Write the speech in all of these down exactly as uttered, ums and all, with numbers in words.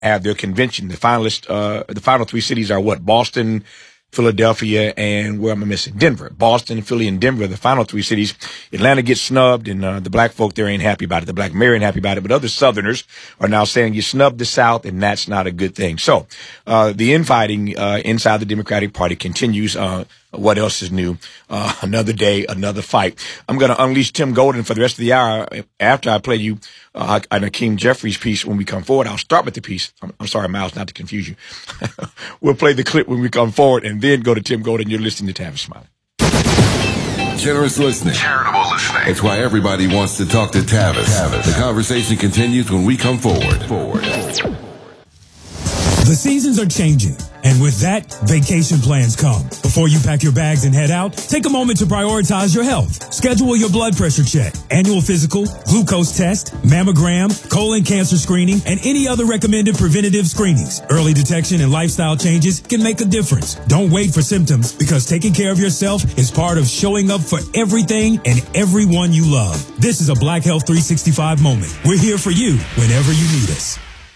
have their convention. The finalists, uh, the final three cities are what? Boston, Philadelphia, and where am I missing? Denver. Boston, Philly, and Denver, the final three cities. Atlanta gets snubbed, and uh, the black folk there ain't happy about it. The black mayor ain't happy about it, but other Southerners are now saying you snubbed the South, and that's not a good thing. So uh, the infighting uh, inside the Democratic Party continues. Uh, what else is new? Uh, another day, another fight. I'm going to unleash Tim Golden for the rest of the hour. After I play you uh, an Hakeem Jeffries piece when we come forward, I'll start with the piece. I'm, I'm sorry, Miles, not to confuse you. We'll play the clip when we come forward, and then go to Tim Golden. You're listening to Tavis Smiley. Generous listening. Charitable listening. It's why everybody wants to talk to Tavis. Tavis. The conversation continues when we come forward. Forward. The seasons are changing, and with that, vacation plans come. Before you pack your bags and head out, take a moment to prioritize your health. Schedule your blood pressure check, annual physical, glucose test, mammogram, colon cancer screening, and any other recommended preventative screenings. Early detection and lifestyle changes can make a difference. Don't wait for symptoms, because taking care of yourself is part of showing up for everything and everyone you love. This is a Black Health three sixty-five moment. We're here for you whenever you need us.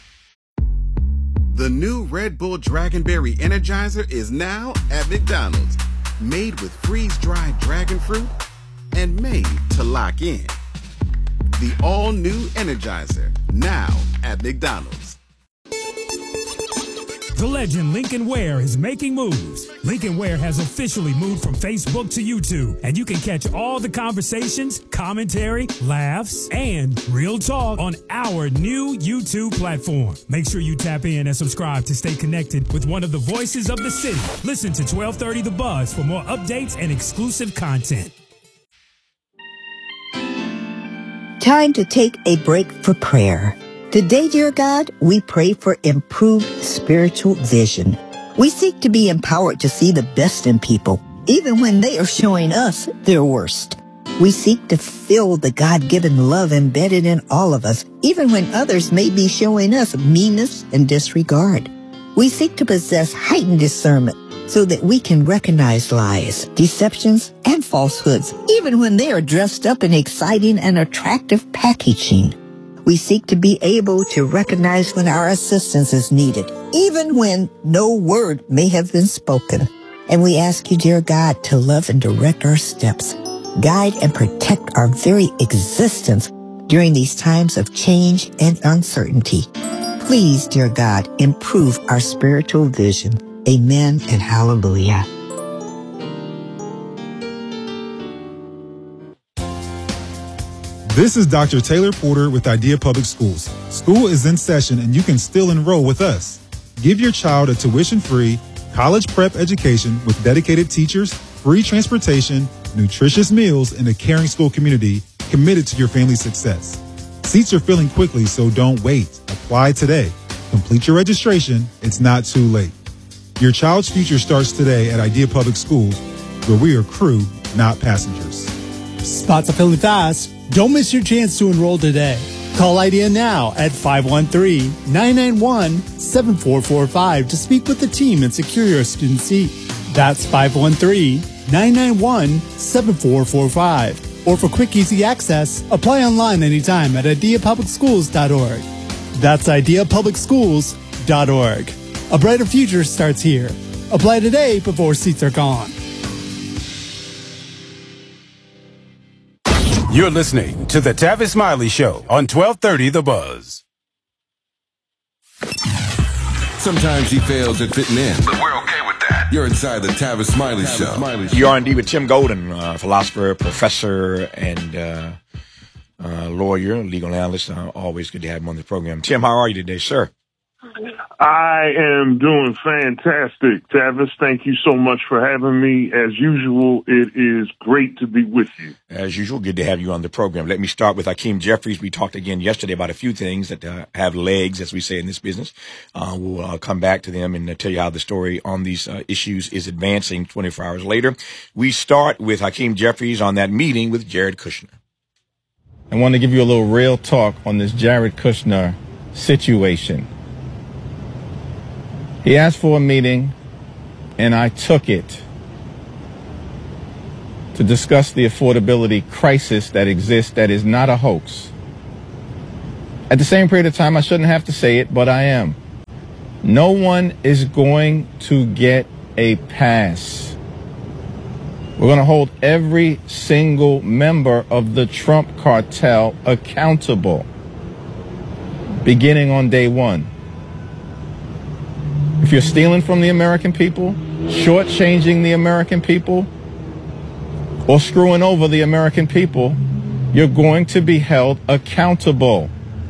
The new Red Bull Dragonberry Energizer is now at McDonald's. Made with freeze-dried dragon fruit and made to lock in. The all-new Energizer, now at McDonald's. The legend Lincoln Ware is making moves. Lincoln Ware has officially moved from Facebook to YouTube, and you can catch all the conversations, commentary, laughs, and real talk on our new YouTube platform. Make sure you tap in and subscribe to stay connected with one of the voices of the city. Listen to twelve thirty The Buzz for more updates and exclusive content. Time to take a break for prayer. Today, dear God, we pray for improved spiritual vision. We seek to be empowered to see the best in people, even when they are showing us their worst. We seek to feel the God-given love embedded in all of us, even when others may be showing us meanness and disregard. We seek to possess heightened discernment so that we can recognize lies, deceptions, and falsehoods, even when they are dressed up in exciting and attractive packaging. We seek to be able to recognize when our assistance is needed, even when no word may have been spoken. And we ask you, dear God, to love and direct our steps, guide and protect our very existence during these times of change and uncertainty. Please, dear God, improve our spiritual vision. Amen and hallelujah. This is Doctor Taylor Porter with Idea Public Schools. School is in session and you can still enroll with us. Give your child a tuition-free college prep education with dedicated teachers, free transportation, nutritious meals, and a caring school community committed to your family's success. Seats are filling quickly, so don't wait. Apply today. Complete your registration. It's not too late. Your child's future starts today at Idea Public Schools, where we are crew, not passengers. Spots are filling fast. Don't miss your chance to enroll today. Call IDEA now at five one three, nine nine one, seven four four five to speak with the team and secure your student seat. That's five one three, nine nine one, seven four four five. Or for quick, easy access, apply online anytime at idea public schools dot org. That's idea public schools dot org. A brighter future starts here. Apply today before seats are gone. You're listening to the Tavis Smiley Show on twelve thirty The Buzz. Sometimes he fails at fitting in, but we're okay with that. You're inside the Tavis Smiley Show. Smiley Show. You are indeed with Tim Golden, uh, philosopher, professor, and uh, uh, lawyer, legal analyst. Uh, always good to have him on the program. Tim, how are you today, sir? I am doing fantastic, Tavis. Thank you so much for having me. As usual, it is great to be with you. As usual, good to have you on the program. Let me start with Hakeem Jeffries. We talked again yesterday about a few things that uh, have legs, as we say in this business. Uh, we'll uh, come back to them and uh, tell you how the story on these uh, issues is advancing twenty-four hours later. We start with Hakeem Jeffries on that meeting with Jared Kushner. I want to give you a little real talk on this Jared Kushner situation. He asked for a meeting, and I took it to discuss the affordability crisis that exists that is not a hoax. At the same period of time, I shouldn't have to say it, but I am. No one is going to get a pass. We're going to hold every single member of the Trump cartel accountable, beginning on day one. If you're stealing from the American people, shortchanging the American people, or screwing over the American people, you're going to be held accountable.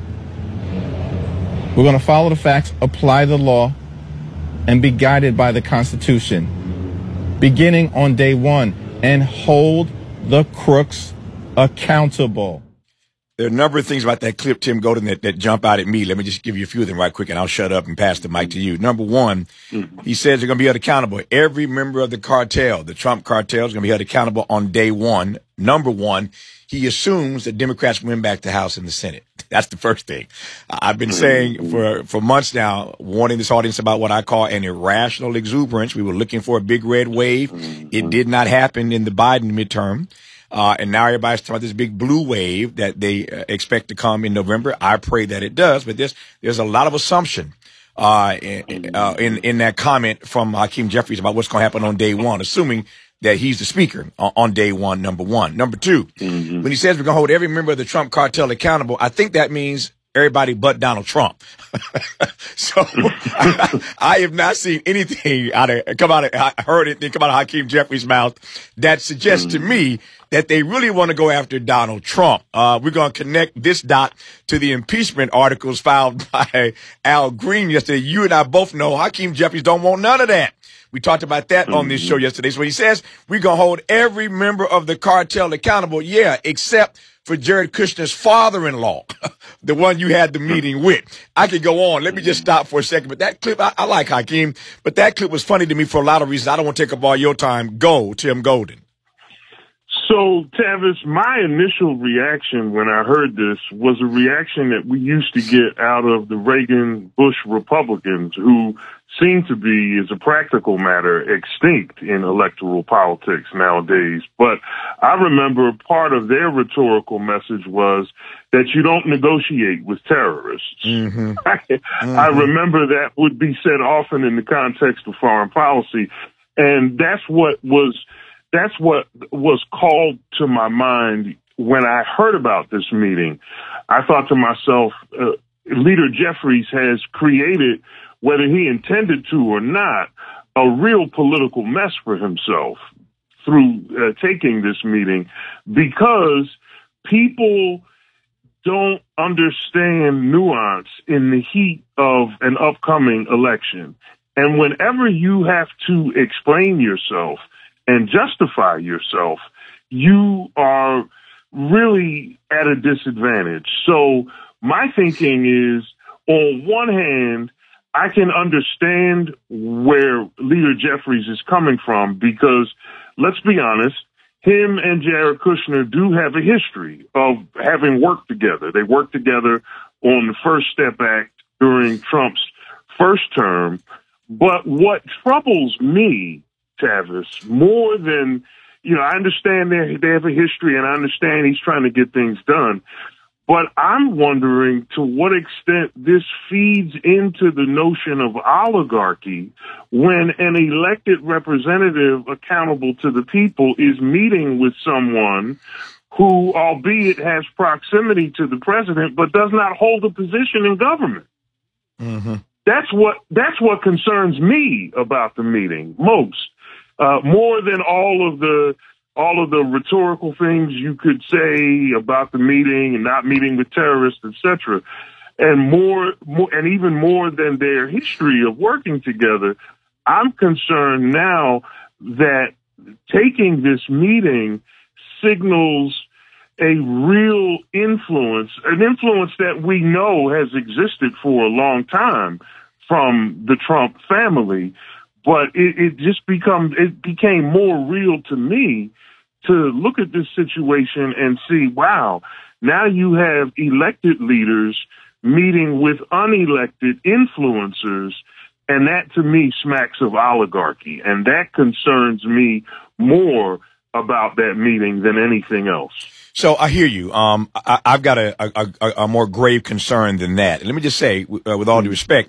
We're going to follow the facts, apply the law, and be guided by the Constitution, beginning on day one, and hold the crooks accountable. There are a number of things about that clip, Tim Golden, that, that jump out at me. Let me just give you a few of them right quick, and I'll shut up and pass the mic to you. Number one, mm-hmm. he says they're going to be held accountable. Every member of the cartel, the Trump cartel, is going to be held accountable on day one. Number one, he assumes that Democrats win back the House and the Senate. That's the first thing. I've been saying for, for months now, warning this audience about what I call an irrational exuberance. We were looking for a big red wave. It did not happen in the Biden midterm. Uh, and now everybody's talking about this big blue wave that they uh, expect to come in November. I pray that it does, but there's, there's a lot of assumption, uh, in, uh, in, in that comment from Hakeem Jeffries about what's going to happen on day one, assuming that he's the speaker on, on day one, number one. Number two, mm-hmm. when he says we're going to hold every member of the Trump cartel accountable, I think that means everybody but Donald Trump. So I, I have not seen anything out of, come out of, I heard it, come out of Hakeem Jeffries' mouth that suggests mm-hmm. to me that they really want to go after Donald Trump. Uh, we're going to connect this dot to the impeachment articles filed by Al Green yesterday. You and I both know Hakeem Jeffries don't want none of that. We talked about that mm-hmm. on this show yesterday. So he says we're going to hold every member of the cartel accountable. Yeah, except for Jared Kushner's father-in-law, the one you had the meeting with. I could go on. Let me just stop for a second. But that clip, I, I like Hakeem, but that clip was funny to me for a lot of reasons. I don't want to take up all your time. Go, Tim Golden. So, Tavis, my initial reaction when I heard this was a reaction that we used to get out of the Reagan-Bush Republicans, who seem to be, as a practical matter, extinct in electoral politics nowadays. But I remember part of their rhetorical message was that you don't negotiate with terrorists. Mm-hmm. I, mm-hmm. I remember that would be said often in the context of foreign policy. And that's what was... That's what was called to my mind when I heard about this meeting. I thought to myself, uh, Leader Jeffries has created, whether he intended to or not, a real political mess for himself through uh, taking this meeting, because people don't understand nuance in the heat of an upcoming election. And whenever you have to explain yourself and justify yourself, you are really at a disadvantage. So my thinking is, on one hand, I can understand where Leader Jeffries is coming from, because let's be honest, him and Jared Kushner do have a history of having worked together. They worked together on the First Step Act during Trump's first term. But what troubles me, Tavis, more than, you know, I understand they they have a history, and I understand he's trying to get things done, but I'm wondering to what extent this feeds into the notion of oligarchy when an elected representative accountable to the people is meeting with someone who, albeit has proximity to the president, but does not hold a position in government. Mm-hmm. That's what that's what concerns me about the meeting most. Uh, more than all of the all of the rhetorical things you could say about the meeting and not meeting with terrorists, et cetera, and more, more, and even more than their history of working together, I'm concerned now that taking this meeting signals a real influence, an influence that we know has existed for a long time from the Trump family. But it, it just becomes, it became more real to me to look at this situation and see, wow, now you have elected leaders meeting with unelected influencers, and that to me smacks of oligarchy. And that concerns me more about that meeting than anything else. So I hear you. Um, I, I've got a, a, a, a more grave concern than that. And let me just say, uh, with all due respect,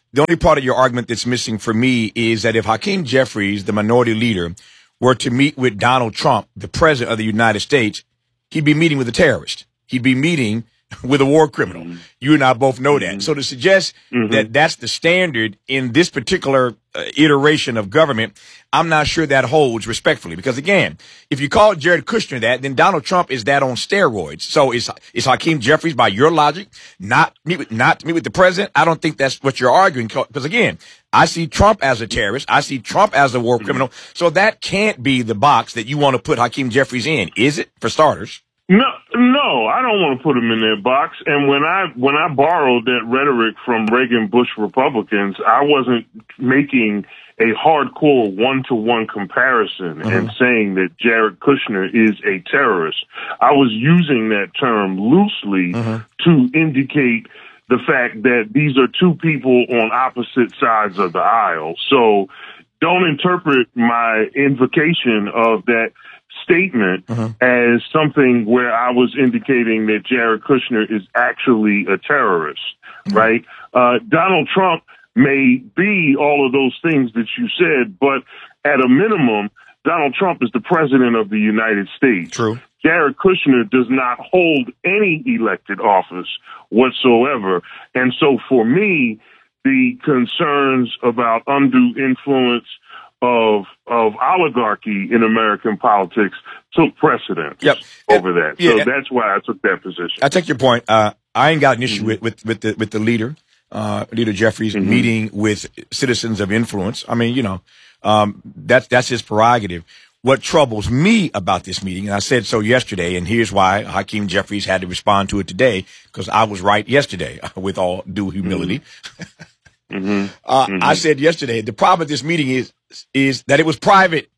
The only part of your argument that's missing for me is that if Hakeem Jeffries, the minority leader, were to meet with Donald Trump, the president of the United States, he'd be meeting with a terrorist. He'd be meeting with a war criminal. Mm-hmm. You and I both know that. Mm-hmm. So to suggest mm-hmm. that that's the standard in this particular uh, iteration of government, I'm not sure that holds respectfully. Because again, if you call Jared Kushner that, then Donald Trump is that on steroids. So is is Hakeem Jeffries, by your logic, not meet with, not to meet with the president? I don't think that's what you're arguing. Because again, I see Trump as a terrorist. I see Trump as a war mm-hmm. criminal. So that can't be the box that you want to put Hakeem Jeffries in, is it? For starters. No, no, I don't want to put him in that box. And when I when I borrowed that rhetoric from Reagan Bush Republicans, I wasn't making a hardcore one-to-one comparison mm-hmm. and saying that Jared Kushner is a terrorist. I was using that term loosely mm-hmm. to indicate the fact that these are two people on opposite sides of the aisle. So don't interpret my invocation of that statement uh-huh. as something where I was indicating that Jared Kushner is actually a terrorist, uh-huh. right? Uh, Donald Trump may be all of those things that you said, but at a minimum, Donald Trump is the president of the United States. True. Jared Kushner does not hold any elected office whatsoever. And so for me, the concerns about undue influence of of oligarchy in American politics took precedence yep. over that. Yeah, so yeah. that's why I took that position. I take your point. Uh, I ain't got an issue mm-hmm. with, with, with the with the leader, uh, Leader Jeffries, mm-hmm. meeting with citizens of influence. I mean, you know, um, that's that's his prerogative. What troubles me about this meeting, and I said so yesterday, and here's why Hakeem Jeffries had to respond to it today, because I was right yesterday, with all due humility. Mm-hmm. Mm-hmm. Uh, mm-hmm. I said yesterday, the problem with this meeting is, is that it was private.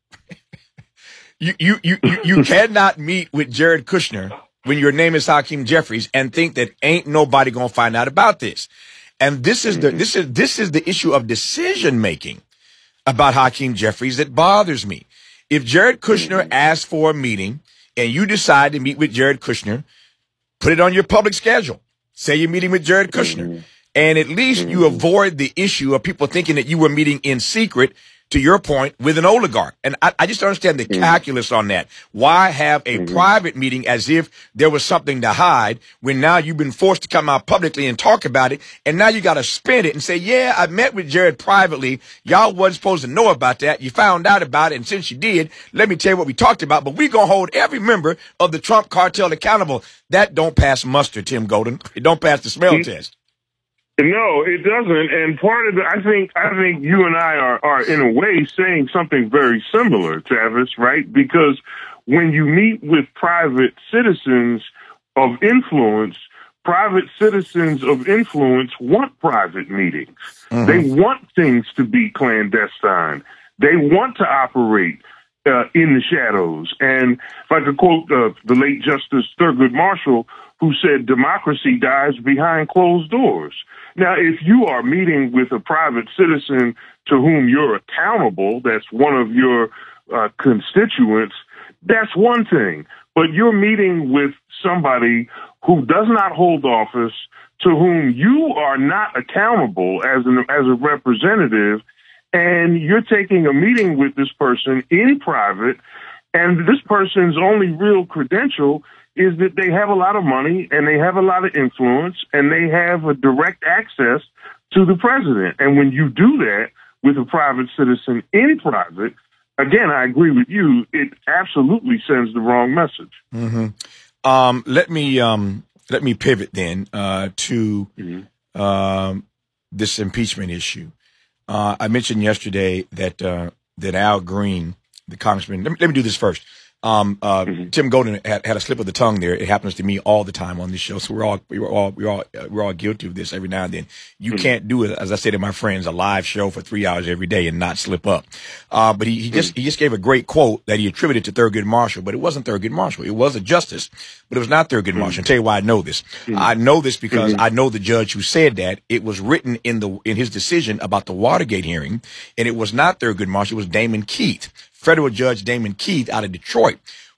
you, you, you, you, you cannot meet with Jared Kushner when your name is Hakeem Jeffries and think that ain't nobody going to find out about this. And this is the, this is, this is the issue of decision making about Hakeem Jeffries that bothers me. If Jared Kushner mm-hmm. asks for a meeting and you decide to meet with Jared Kushner, put it on your public schedule. Say you're meeting with Jared Kushner. Mm-hmm. And at least you avoid the issue of people thinking that you were meeting in secret, to your point, with an oligarch. And I, I just don't understand the calculus on that. Why have a mm-hmm. private meeting as if there was something to hide when now you've been forced to come out publicly and talk about it, and now you got to spin it and say, yeah, I met with Jared privately. Y'all wasn't supposed to know about that. You found out about it, and since you did, let me tell you what we talked about, but we're going to hold every member of the Trump cartel accountable. That don't pass muster, Tim Golden. It don't pass the smell mm-hmm. test. No, it doesn't. And part of the, I think, I think you and I are, are in a way saying something very similar, Tavis, right? Because when you meet with private citizens of influence, private citizens of influence want private meetings. Mm-hmm. They want things to be clandestine. They want to operate uh, in the shadows. And if I could quote uh, the late Justice Thurgood Marshall, who said, democracy dies behind closed doors. Now, if you are meeting with a private citizen to whom you're accountable, that's one of your uh, constituents, that's one thing. But you're meeting with somebody who does not hold office, to whom you are not accountable as an as a representative, and you're taking a meeting with this person in private, and this person's only real credential is that they have a lot of money and they have a lot of influence and they have a direct access to the president. And when you do that with a private citizen in private, again, I agree with you, it absolutely sends the wrong message. Mm-hmm. Um, let me um, let me pivot then uh, to mm-hmm. um, this impeachment issue. Uh, I mentioned yesterday that uh, that Al Green, the congressman, let me, let me do this first. Um, uh, mm-hmm. Tim Golden had, had a slip of the tongue there. It happens to me all the time on this show. So we're all, we're all, we're all, uh, we're all guilty of this every now and then. You mm-hmm. can't do it, as I say to my friends, a live show for three hours every day and not slip up. Uh, but he, he just, mm-hmm. he just gave a great quote that he attributed to Thurgood Marshall, but it wasn't Thurgood Marshall. It was a justice, but it was not Thurgood mm-hmm. Marshall. I'll tell you why I know this. Mm-hmm. I know this because mm-hmm. I know the judge who said that. It was written in the, in his decision about the Watergate hearing, and it was not Thurgood Marshall. It was Damon Keith, federal judge Damon Keith out of Detroit,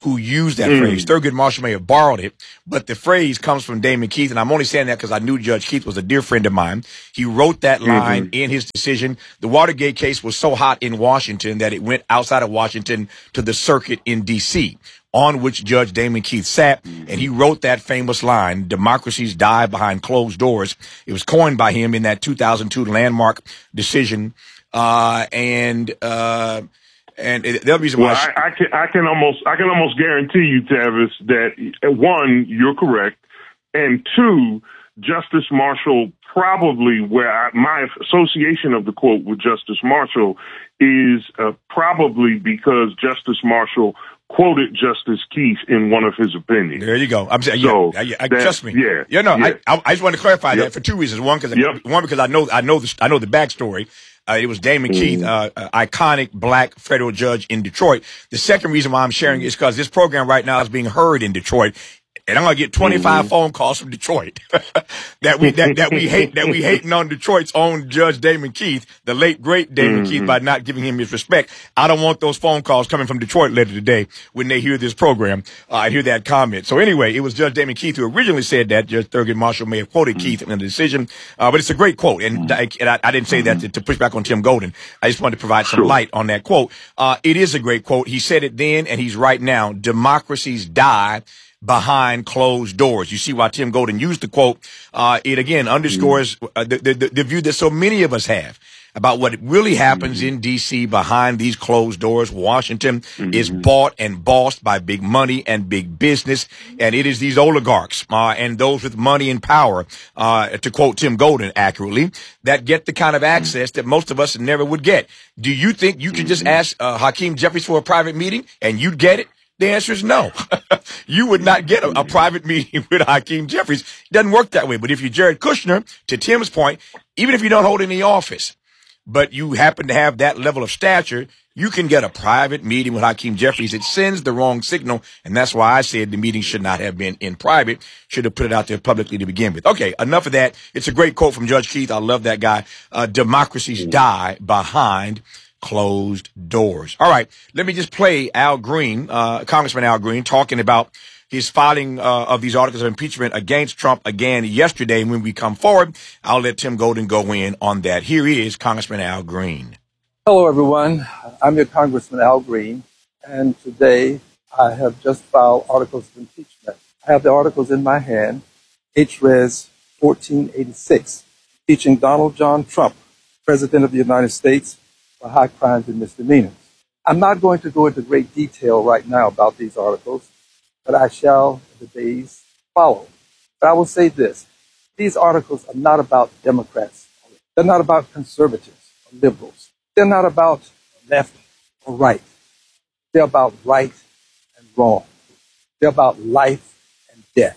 who used that Mm. phrase. Thurgood Marshall may have borrowed it, but the phrase comes from Damon Keith, and I'm only saying that because I knew Judge Keith was a dear friend of mine. He wrote that line Mm-hmm. in his decision. The Watergate case was so hot in Washington that it went outside of Washington to the circuit in D C, on which Judge Damon Keith sat, and he wrote that famous line, "Democracies die behind closed doors." It was coined by him in that two thousand two landmark decision. Uh, and, uh, and it, the other reason Well, why I, I can I can almost I can almost guarantee you, Tavis, that one, you're correct, and two, Justice Marshall probably, where I, my association of the quote with Justice Marshall is uh, probably because Justice Marshall quoted Justice Keith in one of his opinions. There you go. I'm saying, So, yeah, yeah, I, that- trust me. yeah, yeah, no, yeah. I, I, I just want to clarify Yep. that for two reasons. One, because Yep. one because I know, I know the, I know the backstory. Uh, it was Damon Mm-hmm. Keith, uh, uh, iconic black federal judge in Detroit. The second reason why I'm sharing is because this program right now is being heard in Detroit. And I'm gonna get twenty-five Mm-hmm. phone calls from Detroit that we that, that we hate that we hating on Detroit's own Judge Damon Keith, the late great Damon Mm-hmm. Keith, by not giving him his respect. I don't want those phone calls coming from Detroit later today when they hear this program. Uh, I hear that comment. So anyway, it was Judge Damon Keith who originally said that. Judge Thurgood Marshall may have quoted Keith in the decision, uh, but it's a great quote. And, I, and I, I didn't say that to, to push back on Tim Golden. I just wanted to provide some Sure. light on that quote. Uh, it is a great quote. He said it then, and he's right now. Democracies die behind closed doors. You see why Tim Golden used the quote. Uh, it again underscores uh, the, the, the view that so many of us have about what really happens Mm-hmm. in D C behind these closed doors. Washington Mm-hmm. is bought and bossed by big money and big business. And it is these oligarchs, uh, and those with money and power, uh, to quote Tim Golden accurately, that get the kind of access that most of us never would get. Do you think you could just ask, uh, Hakeem Jeffries for a private meeting and you'd get it? The answer is no. You would not get a, a private meeting with Hakeem Jeffries. It doesn't work that way. But if you're Jared Kushner, to Tim's point, even if you don't hold any office, but you happen to have that level of stature, you can get a private meeting with Hakeem Jeffries. It sends the wrong signal, and that's why I said the meeting should not have been in private, should have put it out there publicly to begin with. Okay, enough of that. It's a great quote from Judge Keith. I love that guy. Uh, democracies die behind closed doors. All right, let me just play Al Green, uh, Congressman Al Green, talking about his filing uh, of these articles of impeachment against Trump again yesterday. And when we come forward, I'll let Tim Golden go in on that. Here is Congressman Al Green. Hello, everyone. I'm your Congressman Al Green, and today I have just filed articles of impeachment. I have the articles in my hand, H Res fourteen eighty-six, impeaching Donald John Trump, President of the United States, for high crimes and misdemeanors. I'm not going to go into great detail right now about these articles, but I shall in the days follow. But I will say this. These articles are not about Democrats. They're not about conservatives or liberals. They're not about left or right. They're about right and wrong. They're about life and death.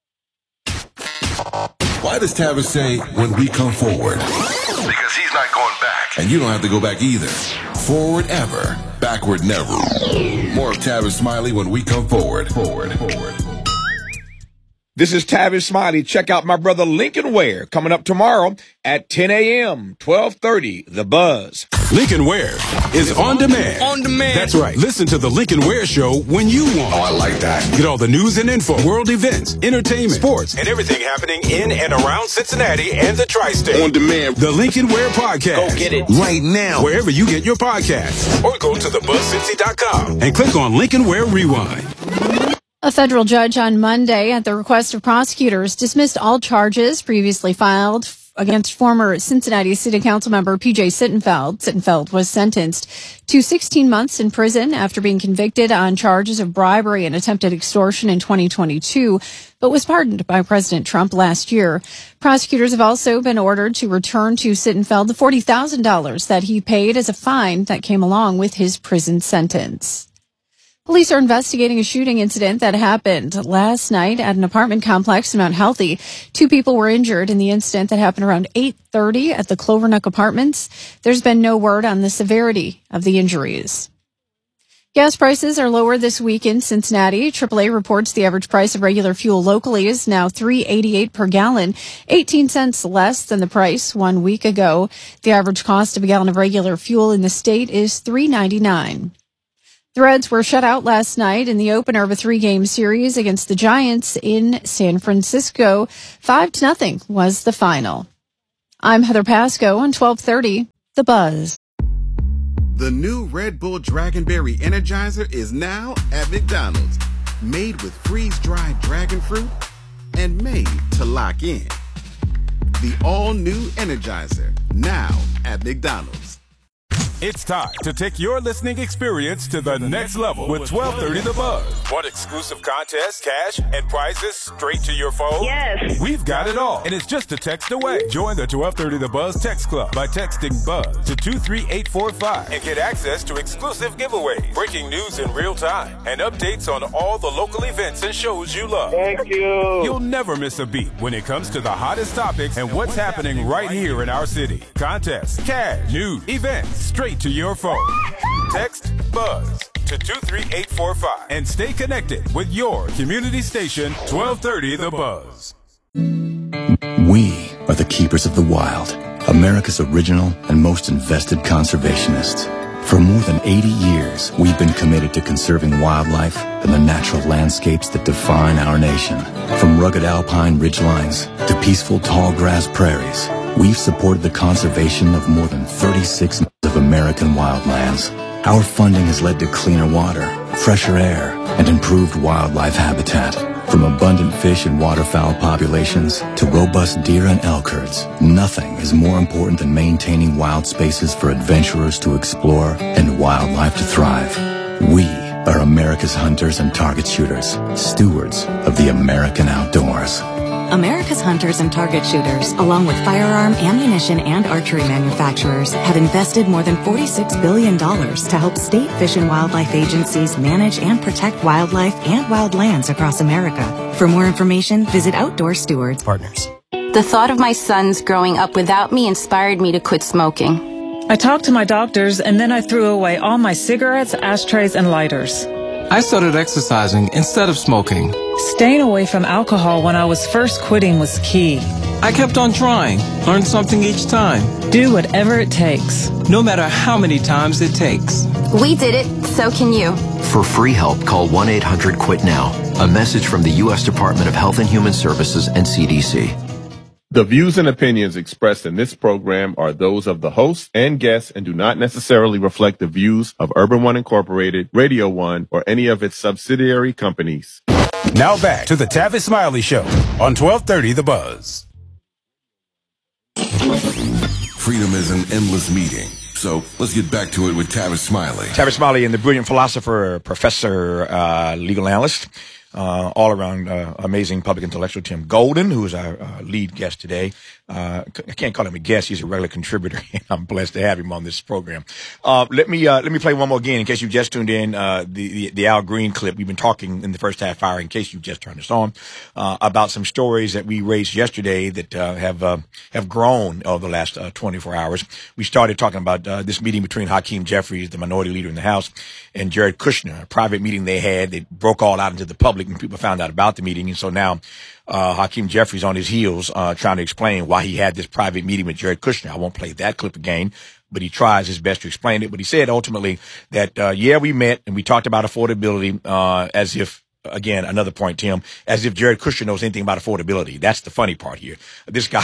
Why does Tavis say when we come forward? Because he's not going back. And you don't have to go back either. Forward ever, backward never. More of Tavis Smiley when we come forward. Forward, forward. This is Tavis Smiley. Check out my brother Lincoln Ware coming up tomorrow at ten a.m., twelve thirty, The Buzz. Lincoln Ware is on demand. On demand. That's right. Listen to the Lincoln Ware Show when you want. Oh, I like that. Get all the news and info, world events, entertainment, sports, and everything happening in and around Cincinnati and the tri-state. On demand. The Lincoln Ware Podcast. Go get it right now. Wherever you get your podcasts. Or go to the buzz cincy dot com and click on Lincoln Ware Rewind. A federal judge on Monday, at the request of prosecutors, dismissed all charges previously filed against former Cincinnati City Council member P J Sittenfeld. Sittenfeld was sentenced to sixteen months in prison after being convicted on charges of bribery and attempted extortion in twenty twenty-two, but was pardoned by President Trump last year. Prosecutors have also been ordered to return to Sittenfeld the forty thousand dollars that he paid as a fine that came along with his prison sentence. Police are investigating a shooting incident that happened last night at an apartment complex in Mount Healthy. Two people were injured in the incident that happened around eight thirty at the Clovernook Apartments. There's been no word on the severity of the injuries. Gas prices are lower this week in Cincinnati. triple A reports the average price of regular fuel locally is now three eighty-eight per gallon, eighteen cents less than the price one week ago. The average cost of a gallon of regular fuel in the state is three ninety-nine. The Reds were shut out last night in the opener of a three-game series against the Giants in San Francisco. Five to nothing was the final. I'm Heather Pasco on twelve thirty, The Buzz. The new Red Bull Dragonberry Energizer is now at McDonald's. Made with freeze-dried dragon fruit and made to lock in. The all-new Energizer, now at McDonald's. It's time to take your listening experience to the next level with twelve thirty The Buzz. Want exclusive contests, cash, and prizes straight to your phone? Yes. We've got it all, and it's just a text away. Join the twelve thirty The Buzz text club by texting BUZZ to two three eight four five and get access to exclusive giveaways, breaking news in real time, and updates on all the local events and shows you love. Thank you. You'll never miss a beat when it comes to the hottest topics and what's happening right here in our city. Contests, cash, news, events, straight to your phone. Text BUZZ to two three eight four five and stay connected with your community station, twelve thirty The Buzz. We are the keepers of the wild, America's original and most invested conservationists. For more than eighty years, we've been committed to conserving wildlife and the natural landscapes that define our nation. From rugged alpine ridgelines to peaceful tall grass prairies, we've supported the conservation of more than thirty-six miles of American wildlands. Our funding has led to cleaner water, fresher air, and improved wildlife habitat. From abundant fish and waterfowl populations to robust deer and elk herds, nothing is more important than maintaining wild spaces for adventurers to explore and wildlife to thrive. We are America's hunters and target shooters, stewards of the American outdoors. America's hunters and target shooters, along with firearm, ammunition, and archery manufacturers, have invested more than forty-six billion dollars to help state fish and wildlife agencies manage and protect wildlife and wildlands across America. For more information, visit Outdoor Stewards Partners. The thought of my sons growing up without me inspired me to quit smoking. I talked to my doctors, and then I threw away all my cigarettes, ashtrays, and lighters. I started exercising instead of smoking. Staying away from alcohol when I was first quitting was key. I kept on trying, learned something each time. Do whatever it takes. No matter how many times it takes. We did it, so can you. For free help, call one eight hundred quit now. A message from the U S Department of Health and Human Services and C D C. The views and opinions expressed in this program are those of the host and guests and do not necessarily reflect the views of Urban One Incorporated, Radio One, or any of its subsidiary companies. Now back to the Tavis Smiley Show on twelve thirty The Buzz. Freedom is an endless meeting. So let's get back to it with Tavis Smiley. Tavis Smiley and the brilliant philosopher, professor, uh, legal analyst. Uh, all around, uh, amazing public intellectual, Tim Golden, who is our uh, lead guest today. Uh, I can't call him a guest. He's a regular contributor, and I'm blessed to have him on this program. Uh, let me, uh, let me play one more again in case you just tuned in, uh, the, the, the Al Green clip. We've been talking in the first half hour, in case you just turned us on, uh, about some stories that we raised yesterday that, uh, have, uh, have grown over the last, uh, twenty-four hours. We started talking about, uh, this meeting between Hakeem Jeffries, the minority leader in the House, and Jared Kushner, a private meeting they had. They broke all out into the public, and people found out about the meeting. And so now, uh, Hakeem Jeffries on his heels, uh, trying to explain why he had this private meeting with Jared Kushner. I won't play that clip again, but he tries his best to explain it. But he said ultimately that, uh, yeah, we met and we talked about affordability, uh, as if, again, another point, Tim, as if Jared Kushner knows anything about affordability. That's the funny part here. This guy,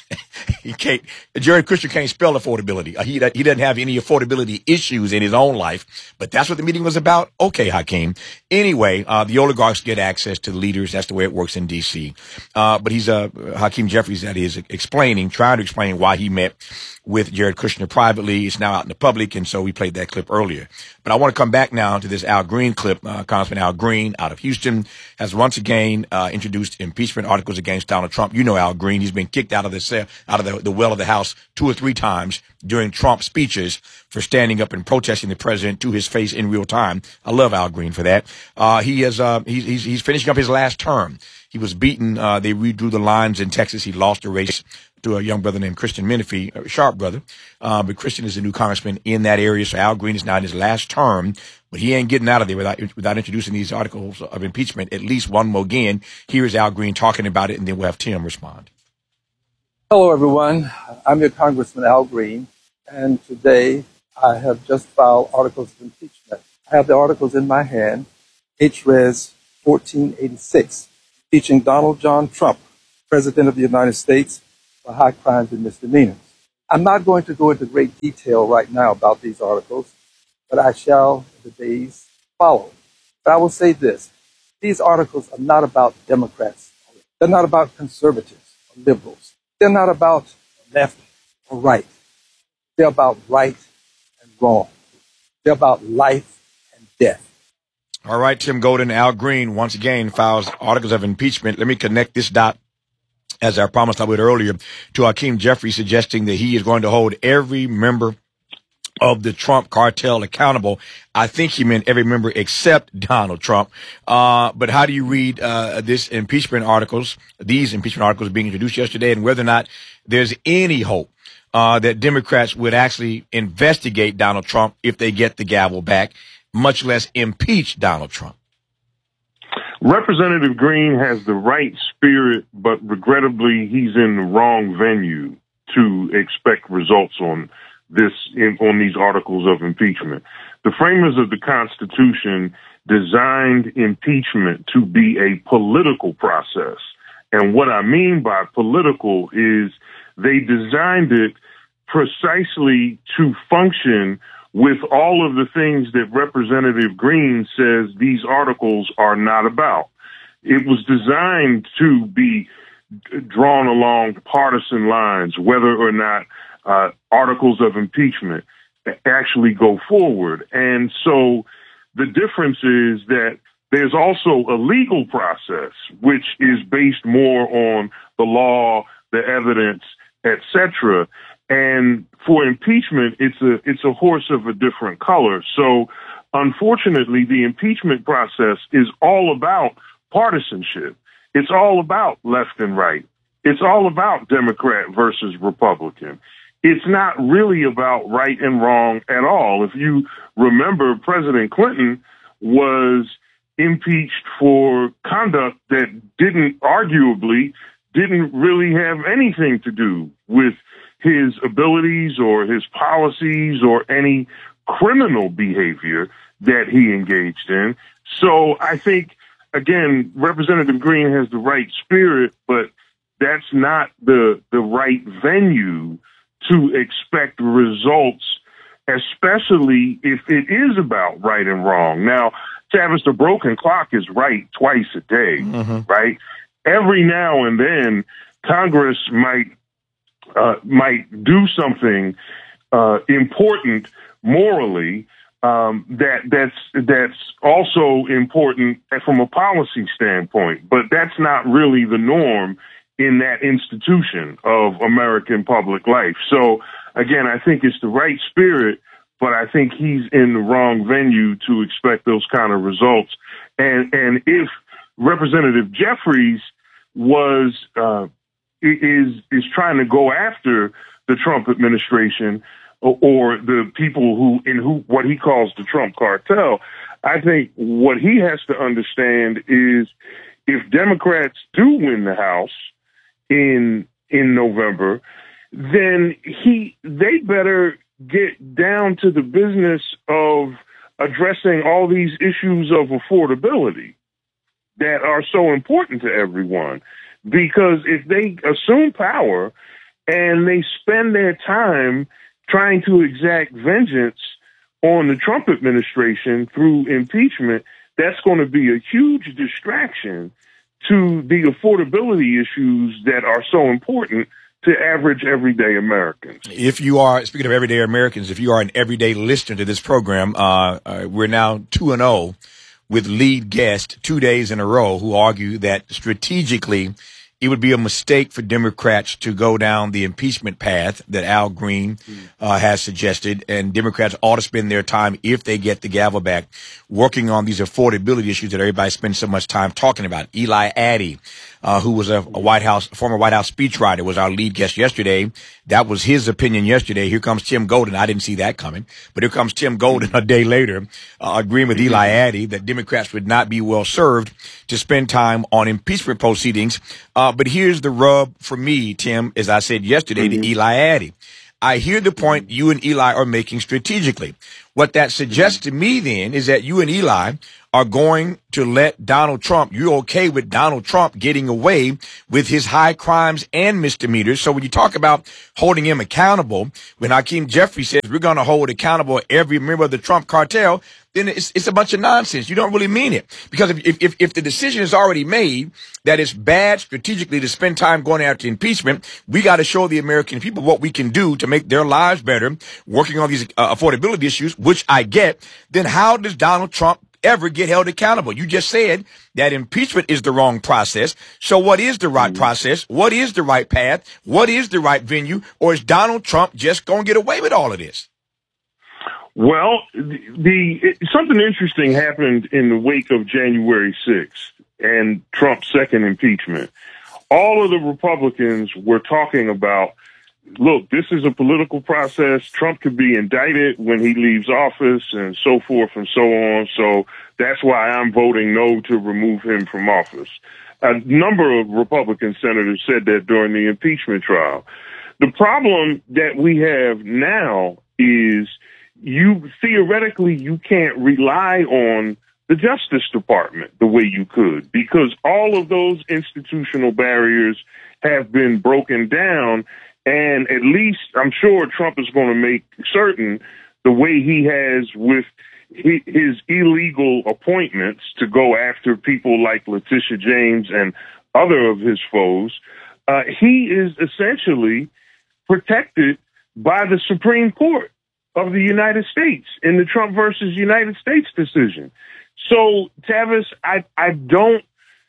he can't, Jared Kushner can't spell affordability. Uh, he, he doesn't have any affordability issues in his own life, but that's what the meeting was about. Okay, Hakeem. Anyway, uh, the oligarchs get access to the leaders. That's the way it works in D C. Uh, but he's, uh, Hakeem Jeffries, that is, explaining, trying to explain why he met with Jared Kushner privately. It's now out in the public, and so we played that clip earlier. But I want to come back now to this Al Green clip. Uh, Congressman Al Green out of Houston has once again uh, introduced impeachment articles against Donald Trump. You know Al Green. He's been kicked out of the cell, out of the, the well of the House two or three times during Trump's speeches for standing up and protesting the president to his face in real time. I love Al Green for that. Uh, he is, uh, he's, he's, he's finishing up his last term. He was beaten. Uh, they redrew the lines in Texas. He lost a race to a young brother named Christian Menifee, a sharp brother. Uh, but Christian is the new congressman in that area. So Al Green is now in his last term, but he ain't getting out of there without, without introducing these articles of impeachment, at least one more again. Here is Al Green talking about it, and then we'll have Tim respond. Hello, everyone. I'm your Congressman Al Green, and today I have just filed articles of impeachment. I have the articles in my hand, H Res fourteen eighty-six, impeaching Donald John Trump, President of the United States, for high crimes and misdemeanors. I'm not going to go into great detail right now about these articles, but I shall in the days follow. But I will say this. These articles are not about Democrats. They're not about conservatives or liberals. They're not about left or right. They're about right and wrong. They're about life and death. All right, Tim Golden, Al Green, once again, files articles of impeachment. Let me connect this dot, as I promised I would earlier, to Hakeem Jeffries, suggesting that he is going to hold every member of the Trump cartel accountable. I think he meant every member except Donald Trump. Uh, but how do you read uh, this impeachment articles, these impeachment articles being introduced yesterday, and whether or not there's any hope uh, that Democrats would actually investigate Donald Trump if they get the gavel back, much less impeach Donald Trump? Representative Green has the right spirit, but regrettably, he's in the wrong venue to expect results on this, in, on these articles of impeachment. The framers of the Constitution designed impeachment to be a political process. And what I mean by political is they designed it precisely to function with all of the things that Representative Green says these articles are not about. It was designed to be drawn along partisan lines, whether or not uh, articles of impeachment actually go forward. And so the difference is that there's also a legal process, which is based more on the law, the evidence, et cetera. And for impeachment, it's a it's a horse of a different color. So unfortunately, the impeachment process is all about partisanship. It's all about left and right. It's all about Democrat versus Republican. It's not really about right and wrong at all. If you remember, President Clinton was impeached for conduct that didn't, arguably, didn't really have anything to do with his abilities or his policies or any criminal behavior that he engaged in. So I think, again, Representative Green has the right spirit, but that's not the the right venue to expect results, especially if it is about right and wrong. Now, Tavis, the broken clock is right twice a day, mm-hmm. right? Every now and then, Congress might uh, might do something uh, important morally um, that that's that's also important from a policy standpoint, but that's not really the norm in that institution of American public life. So, again, I think it's the right spirit, but I think he's in the wrong venue to expect those kind of results. And and if Representative Jeffries was uh, is is trying to go after the Trump administration or, or the people who in who what he calls the Trump cartel, I think what he has to understand is if Democrats do win the House in in November, then he they better get down to the business of addressing all these issues of affordability that are so important to everyone. Because if they assume power and they spend their time trying to exact vengeance on the Trump administration through impeachment, that's going to be a huge distraction to the affordability issues that are so important to average everyday Americans. If you are, speaking of everyday Americans, if you are an everyday listener to this program, uh, uh we're now two and oh with lead guests two days in a row who argue that strategically it would be a mistake for Democrats to go down the impeachment path that Al Green uh, has suggested, and Democrats ought to spend their time, if they get the gavel back, working on these affordability issues that everybody spends so much time talking about. Eli Addy, uh, who was a, a White House, former White House speechwriter, was our lead guest yesterday. That was his opinion yesterday. Here comes Tim Golden. I didn't see that coming, but here comes Tim Golden a day later, uh, agreeing with Eli Addy that Democrats would not be well served to spend time on impeachment proceedings. Uh, but here's the rub for me, Tim, as I said yesterday mm-hmm. to Eli Addy. I hear the point you and Eli are making strategically. What that suggests to me then is that you and Eli are going to let Donald Trump, you're okay with Donald Trump getting away with his high crimes and misdemeanors. So when you talk about holding him accountable, when Hakeem Jeffrey says we're going to hold accountable every member of the Trump cartel, then it's, it's a bunch of nonsense. You don't really mean it. Because if, if, if the decision is already made that it's bad strategically to spend time going after impeachment, we got to show the American people what we can do to make their lives better, working on these uh, affordability issues, which I get. Then how does Donald Trump ever get held accountable? You just said that impeachment is the wrong process. So what is the right process? What is the right path? What is the right venue? Or is Donald Trump just going to get away with all of this? Well, the, the something interesting happened in the wake of January sixth and Trump's second impeachment. All of the Republicans were talking about, look, this is a political process. Trump could be indicted when he leaves office and so forth and so on. So that's why I'm voting no to remove him from office. A number of Republican senators said that during the impeachment trial. The problem that we have now is you theoretically you can't rely on the Justice Department the way you could, because all of those institutional barriers have been broken down. And at least I'm sure Trump is going to make certain the way he has with his illegal appointments to go after people like Letitia James and other of his foes. Uh, he is essentially protected by the Supreme Court of the United States in the Trump versus United States decision. So, Tavis, I, I don't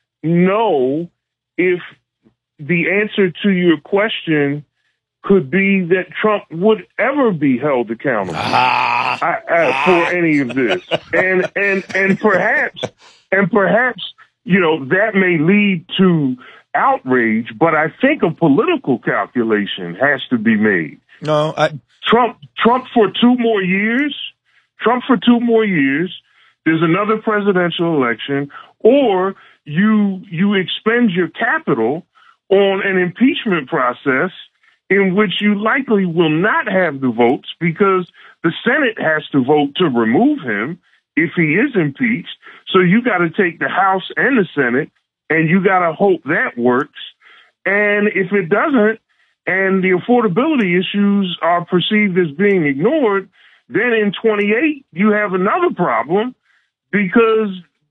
know if the answer to your question could be that Trump would ever be held accountable ah, I, I, ah. for any of this. And, and, and perhaps, and perhaps, you know, that may lead to outrage, but I think a political calculation has to be made. No, I... Trump, Trump for two more years, Trump for two more years, there's another presidential election, or you, you expend your capital on an impeachment process in which you likely will not have the votes because the Senate has to vote to remove him if he is impeached. So you got to take the House and the Senate, and you got to hope that works. And if it doesn't, and the affordability issues are perceived as being ignored, then in twenty-eight, you have another problem because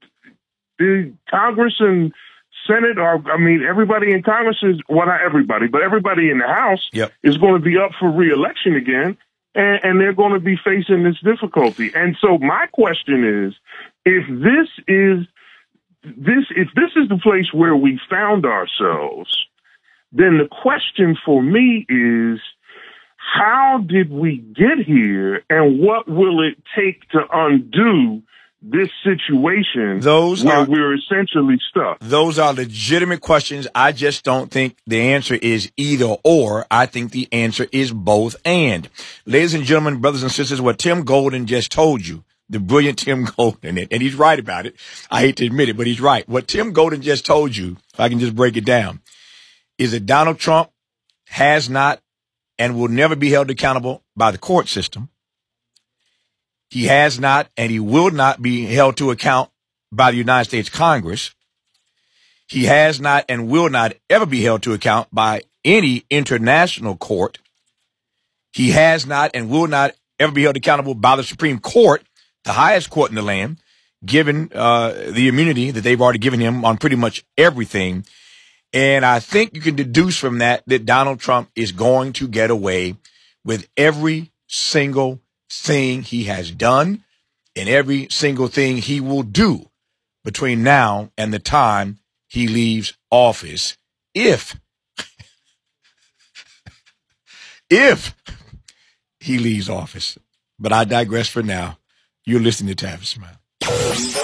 the Congress and Senate are, I mean, everybody in Congress is, well, not everybody, but everybody in the House yep. is going to be up for re-election again, and, and they're going to be facing this difficulty. And so my question is, if this is this, if this is the place where we found ourselves, then the question for me is, how did we get here, and what will it take to undo this situation those where are, we're essentially stuck? Those are legitimate questions. I just don't think the answer is either or. I think the answer is both and. Ladies and gentlemen, brothers and sisters, what Tim Golden just told you, the brilliant Tim Golden, and he's right about it. I hate to admit it, but he's right. What Tim Golden just told you, if I can just break it down, is that Donald Trump has not and will never be held accountable by the court system. He has not and he will not be held to account by the United States Congress. He has not and will not ever be held to account by any international court. He has not and will not ever be held accountable by the Supreme Court, the highest court in the land, given uh, the immunity that they've already given him on pretty much everything. And I think you can deduce from that that Donald Trump is going to get away with every single thing he has done and every single thing he will do between now and the time he leaves office, if, if he leaves office. But I digress for now. You're listening to Tavis Smile.